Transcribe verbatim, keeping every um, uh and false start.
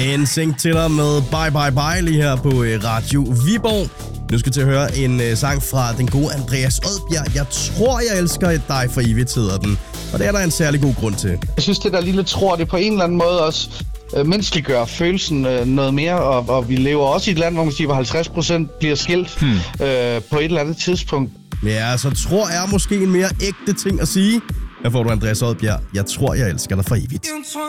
En sing til dig med Bye Bye Bye lige her på Radio Viborg. Nu skal vi til at høre en uh, sang fra den gode Andreas Odbjerg. Jeg tror, jeg elsker dig for evigt, hedder den. Og det er der en særlig god grund til. Jeg synes, det der lille tror, det på en eller anden måde også øh, menneskeliggør følelsen øh, noget mere. Og, og vi lever også i et land, hvor man siger, hvor halvtreds procent bliver skilt hmm. øh, på et eller andet tidspunkt. Ja, så tror er måske en mere ægte ting at sige. Her får du Andreas Odbjerg. Jeg tror, jeg elsker dig for evigt.